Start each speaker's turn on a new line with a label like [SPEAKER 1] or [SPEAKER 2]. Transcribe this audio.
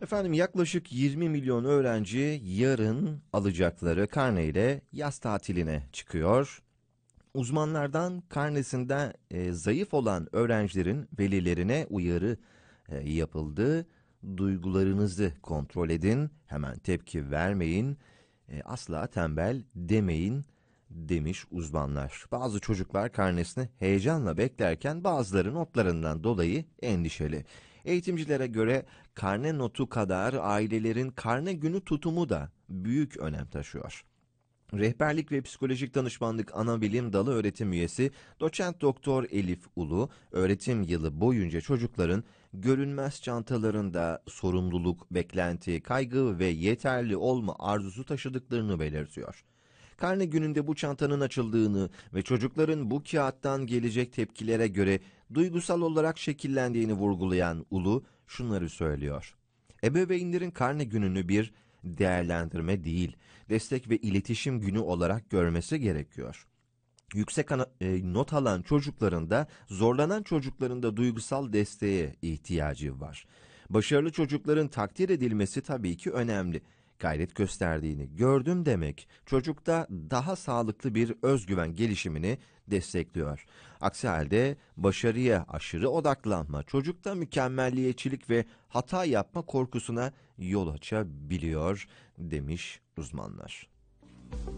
[SPEAKER 1] Efendim yaklaşık 20 milyon öğrenci yarın alacakları karneyle yaz tatiline çıkıyor. Uzmanlardan karnesinde zayıf olan öğrencilerin velilerine uyarı yapıldı. Duygularınızı kontrol edin, hemen tepki vermeyin, asla tembel demeyin demiş uzmanlar. Bazı çocuklar karnesini heyecanla beklerken bazıları notlarından dolayı endişeli. Eğitimcilere göre karne notu kadar ailelerin karne günü tutumu da büyük önem taşıyor. Rehberlik ve Psikolojik Danışmanlık Anabilim Dalı öğretim üyesi Doçent Doktor Elif Ulu, öğretim yılı boyunca çocukların görünmez çantalarında sorumluluk, beklenti, kaygı ve yeterli olma arzusu taşıdıklarını belirtiyor. Karne gününde bu çantanın açıldığını ve çocukların bu kağıttan gelecek tepkilere göre duygusal olarak şekillendiğini vurgulayan Ulu şunları söylüyor. Ebeveynlerin karne gününü bir değerlendirme değil, destek ve iletişim günü olarak görmesi gerekiyor. Yüksek not alan çocukların da zorlanan çocukların da duygusal desteğe ihtiyacı var. Başarılı çocukların takdir edilmesi tabii ki önemli. Gayret gösterdiğini gördüm demek çocukta daha sağlıklı bir özgüven gelişimini destekliyor. Aksi halde başarıya aşırı odaklanma çocukta mükemmelliyetçilik ve hata yapma korkusuna yol açabiliyor demiş uzmanlar.